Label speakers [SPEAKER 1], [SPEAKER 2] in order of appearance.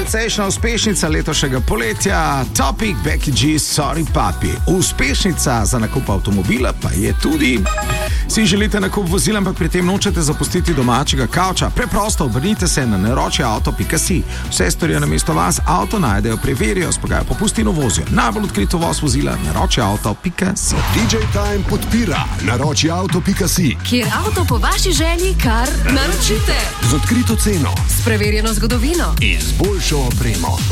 [SPEAKER 1] precejšnja uspešnica letošnjega poletja, Topic, Becky G, Sorry Papi. Uspešnica za nakup avtomobila pa je tudi: si želite nakup vozila, ampak pri tem nočete zapustiti domačega kavča? Preprosto obrnite se na naročjeauto.si. Vse storijo namesto vas, avto najdejo, preverijo, spagajo popusti in vozijo. Najbolj odkrito voz vozila, naročjeauto.si.
[SPEAKER 2] DJ Time podpira naročjeauto.si,
[SPEAKER 3] kjer avto po vaši želji kar naročite.
[SPEAKER 2] z odkrito ceno
[SPEAKER 3] S preverjeno zgodovino
[SPEAKER 2] in z boljšo opremo.